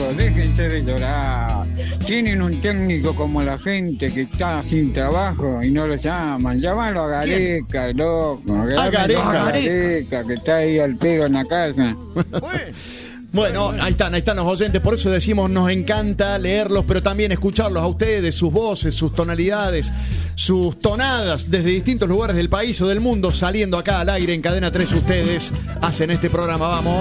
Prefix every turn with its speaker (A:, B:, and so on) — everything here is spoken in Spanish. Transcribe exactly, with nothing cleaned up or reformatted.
A: chicos, déjense de llorar. Tienen un técnico como la gente que está sin trabajo y no lo llaman. Llámalo a Gareca, ¿quién? Loco.
B: A Gareca.
A: A Gareca, que está ahí al pedo en la casa.
B: Bueno, ahí están, ahí están los oyentes, por eso decimos nos encanta leerlos, pero también escucharlos a ustedes, sus voces, sus tonalidades, sus tonadas desde distintos lugares del país o del mundo, saliendo acá al aire en Cadena tres. Ustedes hacen este programa, vamos.